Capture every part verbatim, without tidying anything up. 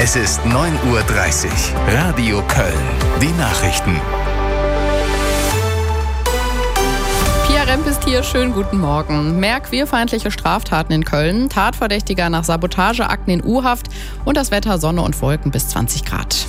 Es ist neun Uhr dreißig. Radio Köln. Die Nachrichten. Pia Remp ist hier. Schönen guten Morgen. Mehr queerfeindliche Straftaten in Köln, Tatverdächtiger nach Sabotageakten in U-Haft und das Wetter Sonne und Wolken bis zwanzig Grad.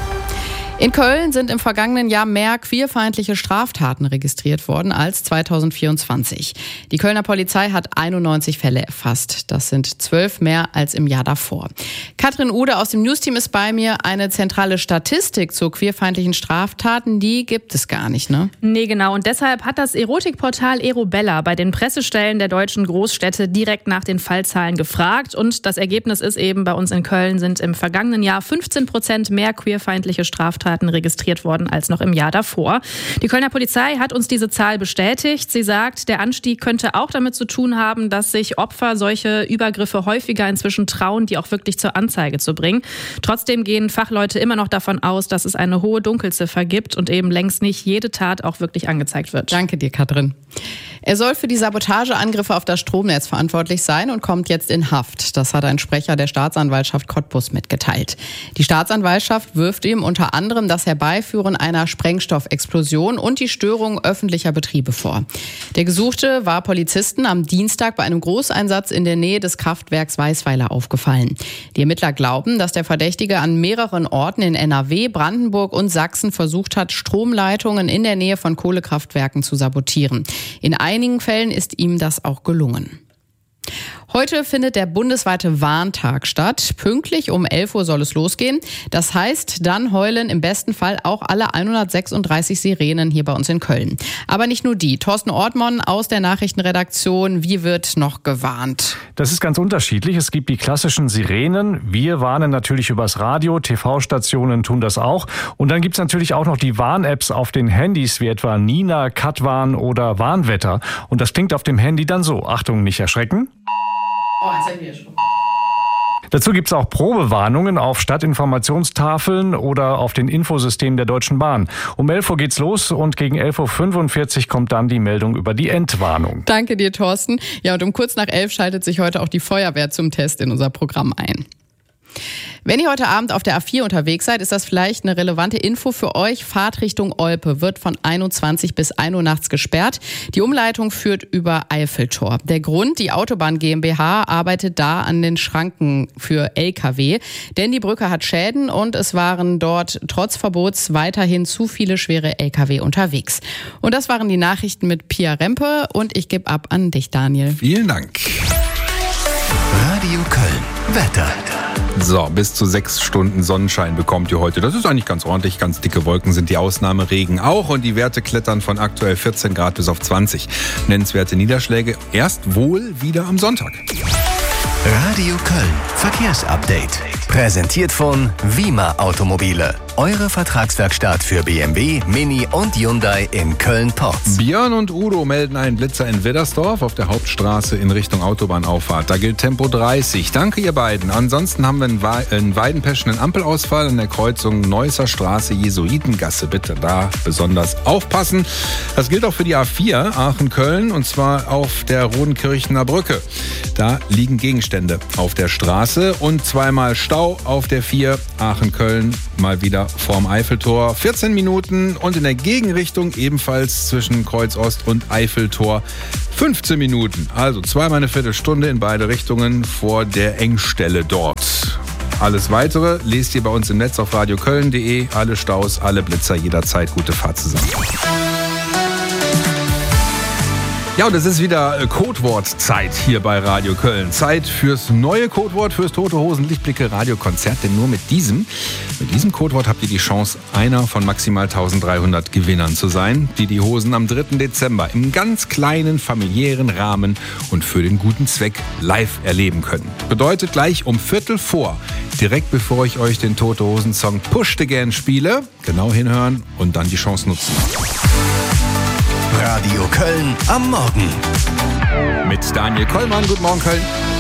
In Köln sind im vergangenen Jahr mehr queerfeindliche Straftaten registriert worden als zweitausendvierundzwanzig. Die Kölner Polizei hat einundneunzig Fälle erfasst. Das sind zwölf mehr als im Jahr davor. Katrin Ude aus dem Newsteam ist bei mir. Eine zentrale Statistik zu queerfeindlichen Straftaten, die gibt es gar nicht, ne? Nee, genau. Und deshalb hat das Erotikportal Erobella bei den Pressestellen der deutschen Großstädte direkt nach den Fallzahlen gefragt. Und das Ergebnis ist eben, bei uns in Köln sind im vergangenen Jahr fünfzehn Prozent mehr queerfeindliche Straftaten registriert worden als noch im Jahr davor. Die Kölner Polizei hat uns diese Zahl bestätigt. Sie sagt, der Anstieg könnte auch damit zu tun haben, dass sich Opfer solche Übergriffe häufiger inzwischen trauen, die auch wirklich zur Anzeige zu bringen. Trotzdem gehen Fachleute immer noch davon aus, dass es eine hohe Dunkelziffer gibt und eben längst nicht jede Tat auch wirklich angezeigt wird. Danke dir, Katrin. Er soll für die Sabotageangriffe auf das Stromnetz verantwortlich sein und kommt jetzt in Haft. Das hat ein Sprecher der Staatsanwaltschaft Cottbus mitgeteilt. Die Staatsanwaltschaft wirft ihm unter anderem das Herbeiführen einer Sprengstoffexplosion und die Störung öffentlicher Betriebe vor. Der Gesuchte war Polizisten am Dienstag bei einem Großeinsatz in der Nähe des Kraftwerks Weißweiler aufgefallen. Die Ermittler glauben, dass der Verdächtige an mehreren Orten in N R W, Brandenburg und Sachsen versucht hat, Stromleitungen in der Nähe von Kohlekraftwerken zu sabotieren. In einigen Fällen ist ihm das auch gelungen. Heute findet der bundesweite Warntag statt. Pünktlich um elf Uhr soll es losgehen. Das heißt, dann heulen im besten Fall auch alle hundertsechsunddreißig Sirenen hier bei uns in Köln. Aber nicht nur die. Thorsten Ortmann aus der Nachrichtenredaktion. Wie wird noch gewarnt? Das ist ganz unterschiedlich. Es gibt die klassischen Sirenen. Wir warnen natürlich übers Radio. T V-Stationen tun das auch. Und dann gibt es natürlich auch noch die Warn-Apps auf den Handys, wie etwa Nina, Katwarn oder Warnwetter. Und das klingt auf dem Handy dann so. Achtung, nicht erschrecken. Oh, jetzt haben wir schon. Dazu gibt es auch Probewarnungen auf Stadtinformationstafeln oder auf den Infosystemen der Deutschen Bahn. Um elf Uhr geht's los und gegen elf Uhr fünfundvierzig kommt dann die Meldung über die Entwarnung. Danke dir, Thorsten. Ja, und um kurz nach elf schaltet sich heute auch die Feuerwehr zum Test in unser Programm ein. Wenn ihr heute Abend auf der A vier unterwegs seid, ist das vielleicht eine relevante Info für euch. Fahrtrichtung Olpe wird von einundzwanzig bis ein Uhr nachts gesperrt. Die Umleitung führt über Eiffeltor. Der Grund, die Autobahn GmbH arbeitet da an den Schranken für L K W. Denn die Brücke hat Schäden und es waren dort trotz Verbots weiterhin zu viele schwere L K W unterwegs. Und das waren die Nachrichten mit Pia Rempe und ich gebe ab an dich, Daniel. Vielen Dank. Radio Köln. Wetter. So, bis zu sechs Stunden Sonnenschein bekommt ihr heute. Das ist eigentlich ganz ordentlich. Ganz dicke Wolken sind die Ausnahme, Regen auch. Und die Werte klettern von aktuell vierzehn Grad bis auf zwanzig. Nennenswerte Niederschläge erst wohl wieder am Sonntag. Radio Köln. Verkehrsupdate. Präsentiert von Wima Automobile. Eure Vertragswerkstatt für B M W, Mini und Hyundai in Köln-Porz. Björn und Udo melden einen Blitzer in Widdersdorf auf der Hauptstraße in Richtung Autobahnauffahrt. Da gilt Tempo dreißig. Danke, ihr beiden. Ansonsten haben wir in, We- in Weidenpesch einen Ampelausfall an der Kreuzung Neusser Straße, Jesuitengasse. Bitte da besonders aufpassen. Das gilt auch für die A vier Aachen-Köln und zwar auf der Rodenkirchener Brücke. Da liegen Gegenstände auf der Straße und zweimal Stau auf der vier Aachen-Köln, mal wieder vorm Eiffeltor. vierzehn Minuten und in der Gegenrichtung ebenfalls zwischen Kreuz Ost und Eiffeltor fünfzehn Minuten. Also zweimal eine Viertelstunde in beide Richtungen vor der Engstelle dort. Alles Weitere lest ihr bei uns im Netz auf radioköln punkt de. Alle Staus, alle Blitzer, jederzeit gute Fahrt zusammen. Ja, und es ist wieder Codewort-Zeit hier bei Radio Köln. Zeit fürs neue Codewort, fürs Tote Hosen Lichtblicke Radiokonzert. Denn nur mit diesem, mit diesem Codewort habt ihr die Chance, einer von maximal dreizehnhundert Gewinnern zu sein, die die Hosen am dritten Dezember im ganz kleinen familiären Rahmen und für den guten Zweck live erleben können. Bedeutet gleich um Viertel vor, direkt bevor ich euch den Tote Hosen Song Pushed Again spiele, genau hinhören und dann die Chance nutzen. Radio Köln am Morgen. Mit Daniel Kollmann. Guten Morgen, Köln.